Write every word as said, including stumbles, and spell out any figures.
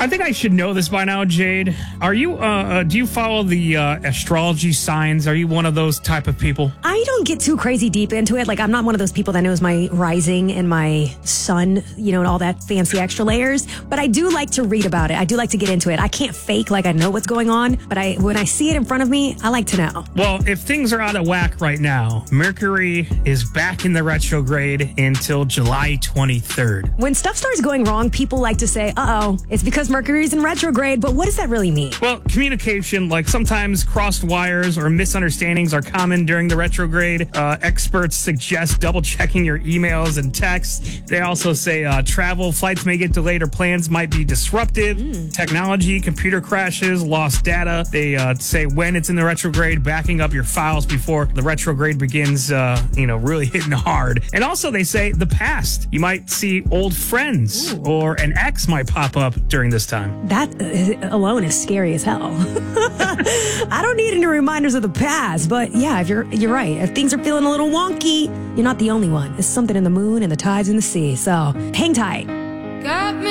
I think I should know this by now, Jade. Are you, uh, uh do you follow the uh, astrology signs? Are you one of those type of people? I don't get too crazy deep into it. Like, I'm not one of those people that knows my rising and my sun, you know, and all that fancy extra layers. But I do like to read about it. I do like to get into it. I can't fake like I know what's going on, but I when I see it in front of me, I like to know. Well, if things are out of whack right now, Mercury is back in the retrograde until July twenty-third. When stuff starts going wrong, people like to say, uh-oh, it's because Mercury's in retrograde. But what does that really mean? Well, communication, like sometimes crossed wires or misunderstandings are common during the retrograde. Uh, experts suggest double checking your emails and texts. They also say uh, travel, flights may get delayed or plans might be disrupted. Mm. Technology, computer crashes, lost data. They uh, say when it's in the retrograde, backing up your files before the retrograde begins, uh, you know, really hitting hard. And also they say the past. You might see old friends. Ooh. Or an ex might pop up during this time. That uh, alone is scary as hell. I don't need any reminders of the past, but yeah, if you're you're right. If things are feeling a little wonky, you're not the only one. It's something in the moon and the tides in the sea. So hang tight. Got me.